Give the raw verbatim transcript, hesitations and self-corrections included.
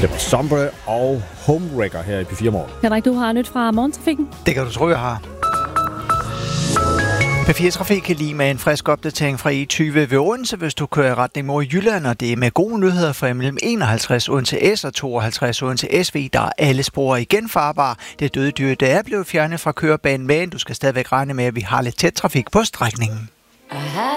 Det var Sombre og Homewrecker her i P fire Morgen. Henrik, du har nyt fra morgentrafikken. Det kan du tro, jeg har. P fire Trafik kan lige med en frisk opdatering fra E tyve ved Odense, hvis du kører i retning mod Jylland, og det er med gode nyheder for mellem enoghalvtreds Odense S og tooghalvtreds Odense S V, der er alle spor igen farbare. Det døde dyr, der er blevet fjernet fra kørebanen, men du skal stadigvæk regne med, at vi har lidt tæt trafik på strækningen.